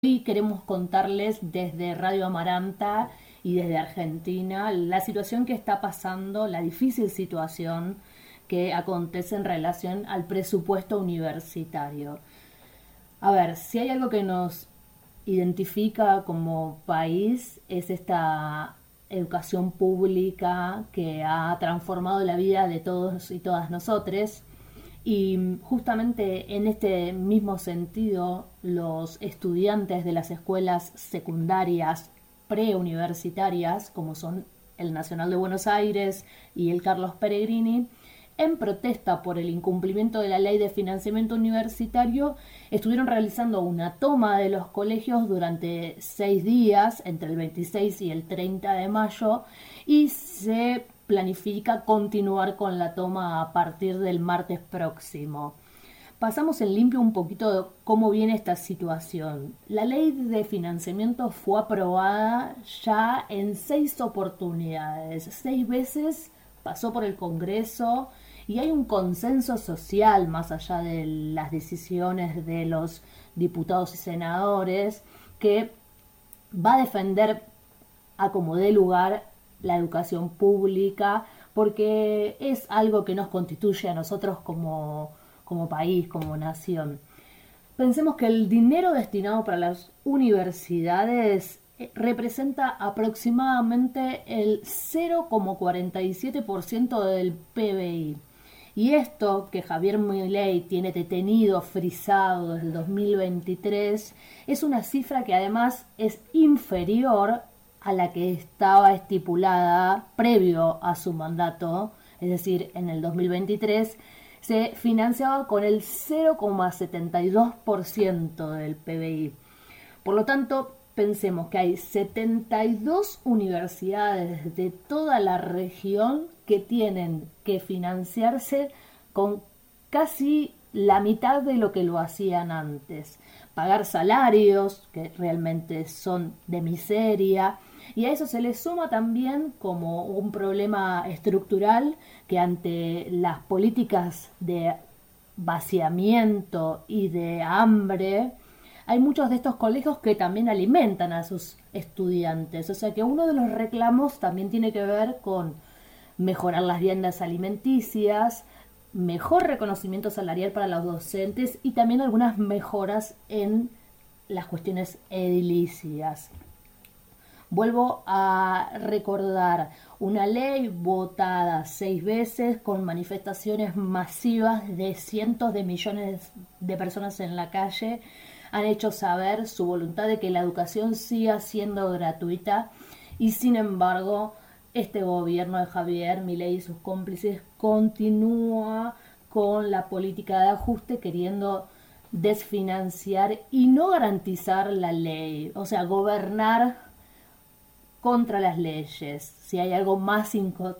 Hoy queremos contarles desde Radio Amaranta y desde Argentina la situación que está pasando, la difícil situación que acontece en relación al presupuesto universitario. A ver, si hay algo que nos identifica como país es esta educación pública que ha transformado la vida de todos y todas nosotros. Y justamente en este mismo sentido, los estudiantes de las escuelas secundarias preuniversitarias, como son el Nacional de Buenos Aires y el Carlos Peregrini, en protesta por el incumplimiento de la ley de financiamiento universitario, estuvieron realizando una toma de los colegios durante 6 días, entre el 26 y el 30 de mayo, y se planifica continuar con la toma a partir del martes próximo. Pasamos en limpio un poquito de cómo viene esta situación. La ley de financiamiento fue aprobada ya en 6 oportunidades, 6 veces pasó por el Congreso y hay un consenso social más allá de las decisiones de los diputados y senadores que va a defender a como dé lugar la educación pública, porque es algo que nos constituye a nosotros como país, como nación. Pensemos que el dinero destinado para las universidades representa aproximadamente el 0,47% del PBI. Y esto que Javier Milei tiene detenido, frisado desde el 2023, es una cifra que además es inferior a la que estaba estipulada previo a su mandato, es decir, en el 2023, se financiaba con el 0,72% del PBI. Por lo tanto, pensemos que hay 72 universidades de toda la región que tienen que financiarse con casi la mitad de lo que lo hacían antes. Pagar salarios que realmente son de miseria, y a eso se le suma también como un problema estructural que ante las políticas de vaciamiento y de hambre, hay muchos de estos colegios que también alimentan a sus estudiantes. O sea que uno de los reclamos también tiene que ver con mejorar las viandas alimenticias, mejor reconocimiento salarial para los docentes y también algunas mejoras en las cuestiones edilicias. Vuelvo a recordar una ley votada 6 veces con manifestaciones masivas de cientos de millones de personas en la calle. Han hecho saber su voluntad de que la educación siga siendo gratuita y sin embargo este gobierno de Javier Milei y sus cómplices continúa con la política de ajuste queriendo desfinanciar y no garantizar la ley, o sea, gobernar contra las leyes. Si hay algo más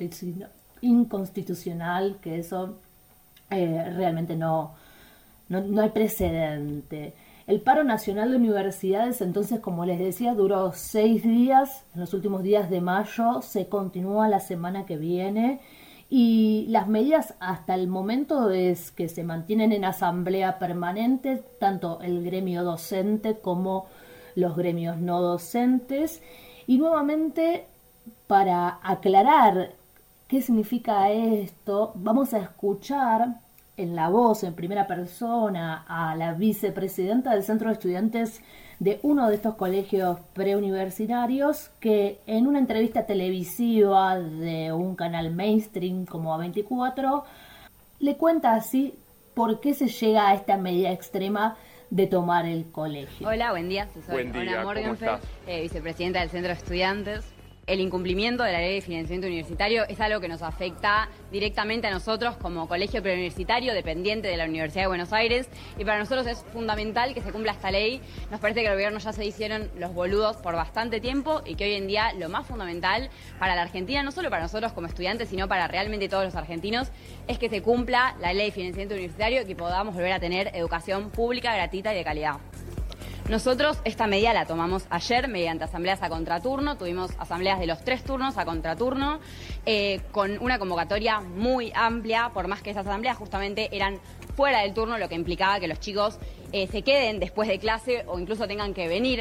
inconstitucional que eso, realmente no hay precedente. El paro nacional de universidades, entonces, como les decía, duró 6 días. En los últimos días de mayo se continúa la semana que viene. Y las medidas hasta el momento es que se mantienen en asamblea permanente, tanto el gremio docente como los gremios no docentes. Y nuevamente, para aclarar qué significa esto, vamos a escuchar en la voz, en primera persona, a la vicepresidenta del Centro de Estudiantes de uno de estos colegios preuniversitarios, que en una entrevista televisiva de un canal mainstream como A24, le cuenta así por qué se llega a esta medida extrema de tomar el colegio. Hola, buen día. Soy Ona Morgenfeld, vicepresidenta del Centro de Estudiantes. El incumplimiento de la ley de financiamiento universitario es algo que nos afecta directamente a nosotros como colegio preuniversitario dependiente de la Universidad de Buenos Aires, y para nosotros es fundamental que se cumpla esta ley. Nos parece que el gobierno ya se hicieron los boludos por bastante tiempo y que hoy en día lo más fundamental para la Argentina, no solo para nosotros como estudiantes, sino para realmente todos los argentinos, es que se cumpla la ley de financiamiento universitario y que podamos volver a tener educación pública, gratuita y de calidad. Nosotros esta medida la tomamos ayer mediante asambleas a contraturno, tuvimos asambleas de los 3 turnos a contraturno, con una convocatoria muy amplia, por más que esas asambleas justamente eran fuera del turno, lo que implicaba que los chicos se queden después de clase o incluso tengan que venir